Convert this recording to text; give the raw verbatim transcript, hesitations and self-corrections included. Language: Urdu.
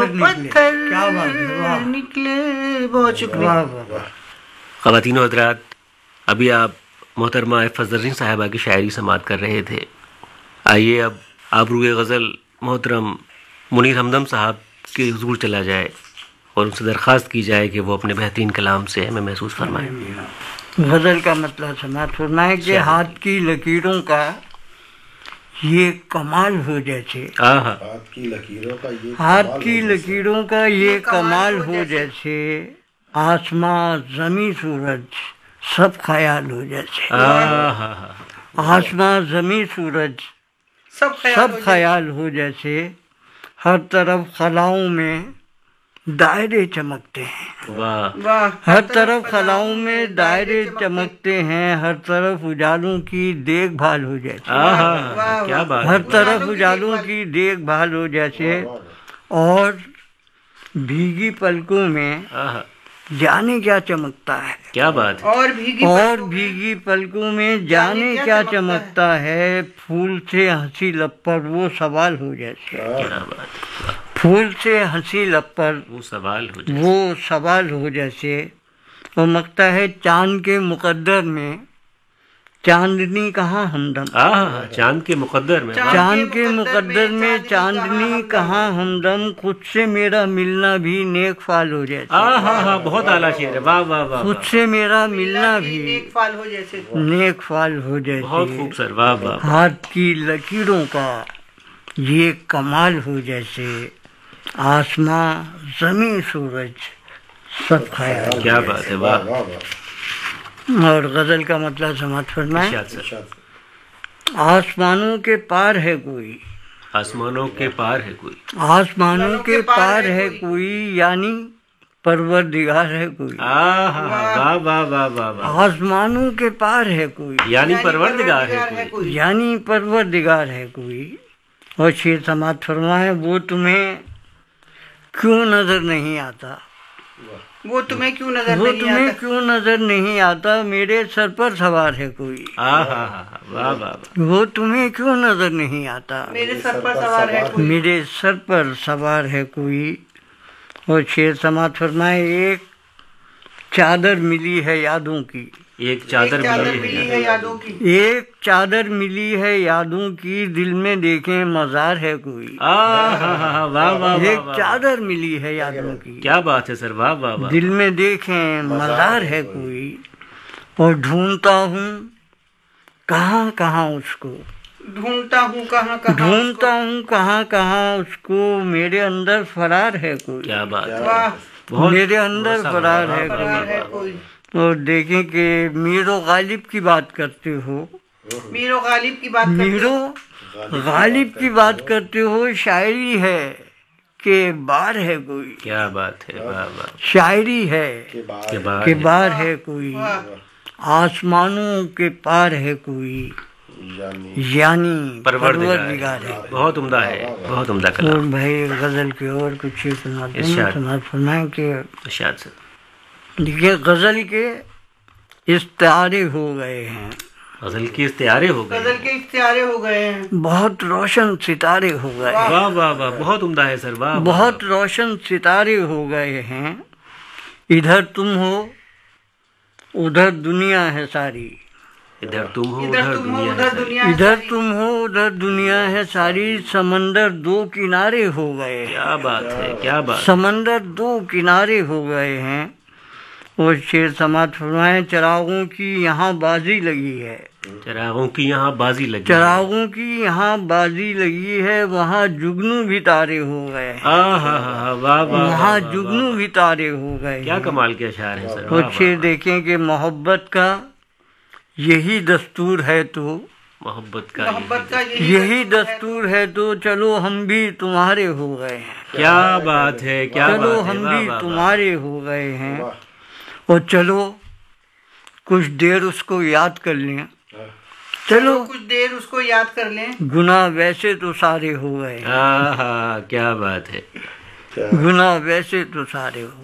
پتھر نکلے. بہت شکریہ. خواتین و حضرات، ابھی آپ محترمہ حفظ زرین صاحبہ کی شاعری سماعت کر رہے تھے. آئیے اب آبروئے غزل محترم منیر ہمدم صاحب کے حضور چلا جائے اور ان سے درخواست کی جائے کہ وہ اپنے بہترین کلام سے ہمیں محسوس فرمائیں. غزل کا مطلب سماعت فرمائیں کہ ہاتھ کی لکیروں کا یہ کمال ہو جیسے، ہاتھ کی لکیروں کا یہ ہاتھ کی لکیروں کا یہ کمال ہو جیسے، آسماں زمیں سورج سب خیال ہو جیسے. آسماں زمیں سورج سب خیال ہو جیسے، ہر طرف خلاؤں میں دائرے چمکتے ہیں. ہر طرف خلاؤں میں دائرے چمکتے ہیں، ہر طرف اجالوں کی دیکھ بھال ہو جیسے. ہر طرف اجالوں کی دیکھ بھال ہو جیسے، اور بھیگی پلکوں میں جانے کیا چمکتا ہے. کیا بات ہے. اور بھیگی پلکوں میں جانے کیا چمکتا ہے، پھول سے ہنسی لب پر وہ سوال ہو جیسے. پھول سے ہنسی لب پر وہ سوال ہو جیسے، وہ سوال ہو جیسے. وہ مکتا ہے چاند کے مقدر میں چاندنی کہاں ہمدم. چاند کے مقدر میں چاند کے مقدر میں چاندنی کہاں ہمدم، خود سے میرا ملنا بھی نیک فال ہو جیسے. ہاں ہاں ہاں بہت اعلیٰ شعر ہے. واہ واہ واہ. خود سے میرا ملنا بھی نیک فال ہو جیسے. بہت خوب سر. واہ واہ. ہاتھ کی لکیروں کا یہ کمال ہو جیسے، آسماں زمیں سورج سب خیال. کیا بات ہے. واہ. اور غزل کا مطلب سماعت فرمائیں. آسمانوں کے پار ہے کوئی، آسمانوں کے پار ہے کوئی، آسمانوں کے پار ہے کوئی، یعنی پروردگار ہے کوئی. واہ واہ واہ واہ. آسمانوں کے پار ہے کوئی یعنی پروردگار ہے کوئی، یعنی پروردگار ہے کوئی. اور شعر سماعت فرمائیں. وہ تمہیں کیوں نظر نہیں آتا، وہ تمہیں کیوں نظر وہ نہیں تمہیں آتا، کیوں نظر نہیں آتا، میرے سر پر سوار ہے کوئی. واہ واہ. وہ تمہیں کیوں نظر نہیں آتا، میرے سر پر سوار ہے کوئی، میرے سر پر سوار ہے کوئی. اور شعر سماعت فرمائے. ایک چادر ملی ہے یادوں کی، ایک چادر ملی ملی ہے یادوں کی، ایک چادر ملی ہے یادوں کی، دل میں دیکھیں مزار ہے کوئی. واہ واہ. ایک چادر ملی ہے یادوں کی، کیا بات ہے سر. واہ واہ واہ. دل میں دیکھیں مزار ہے کوئی. اور ڈھونڈتا ہوں کہاں کہاں اس کو، ڈھونڈتا ہوں کہاں کہاں، ڈھونڈتا ہوں کہاں کہاں اس کو، میرے اندر فرار ہے کوئی. کیا بات ہے. واہ، میرے اندر فرار ہے فرار ہے کوئی. کوئی. اور دیکھیں کہ میر و غالب کی بات کرتے ہو، میر و غالب کی بات کرتے میر و غالب کی بات کرتے ہو، شاعری ہے کہ بار ہے کوئی. کیا بات ہے. واہ واہ. شاعری ہے کہ کہ بار ہے کوئی، آسمانوں کے پار ہے کوئی، یعنی پروردگار ہے. بہت عمدہ ہے. بہت عمدہ اور کلام. بھائی غزل کے اور کچھ سماعت فرمائیں کہ ارشاد سے. دیکھیے غزل کے استعارے ہو گئے ہیں، غزل کے استعارے ہو گئے. غزل کے اختیارے ہو گئے ہیں، بہت روشن ستارے ہو گئے ہیں. واہ واہ واہ. بہت عمدہ ہے سر. واہ. بہت روشن ستارے ہو گئے ہیں. ادھر تم ہو ادھر دنیا ہے ساری، ادھر تم ہو ادھر ادھر تم ہو دنیا ادھر ہے. دنیا ہے ادھر ساری. تم ہو ادھر دنیا ہے ساری، سمندر دو کنارے ہو گئے ہیں. کیا بات ہے. کیا بات. سمندر دو کنارے ہو گئے ہیں. اور شعر سماعت فرمائیں. چراغوں کی یہاں بازی لگی ہے، چراغوں کی یہاں بازی لگی. چراغوں کی یہاں بازی لگی ہے، وہاں جگنو بھی تارے ہو گئے ہیں. واہ واہ. وہاں جگنو بھی تارے ہو گئے ہیں. کیا کمال کے اشعار ہیں سر. اور شعر دیکھیں کہ محبت کا یہی دستور ہے تو، محبت کا محبت کا یہی دستور ہے تو، چلو ہم بھی تمہارے ہو گئے ہیں. کیا بات ہے. کیا بات ہے. چلو ہم بھی تمہارے ہو گئے ہیں. اور چلو کچھ دیر اس کو یاد کر لیں، چلو کچھ دیر اس کو یاد کر لیں، گناہ ویسے تو سارے ہو گئے ہیں. کیا بات ہے. گناہ ویسے تو سارے ہو